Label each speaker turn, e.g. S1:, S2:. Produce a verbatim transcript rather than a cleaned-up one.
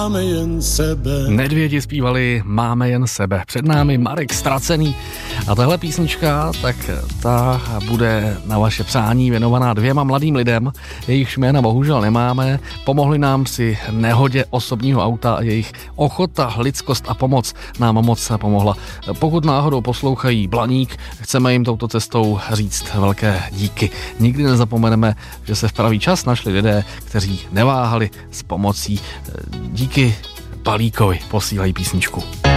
S1: Máme jen sebe.
S2: Medvědi zpívali Máme jen sebe. Před námi Marek Ztracený. A tahle písnička, tak ta bude na vaše přání věnovaná dvěma mladým lidem. Jejich jména bohužel nemáme. Pomohli nám při nehodě osobního auta a jejich ochota, lidskost a pomoc nám moc pomohla. Pokud náhodou poslouchají Blaník, chceme jim touto cestou říct velké díky. Nikdy nezapomeneme, že se v pravý čas našli lidé, kteří neváhali s pomocí. Díky Balíkovi posílají písničku.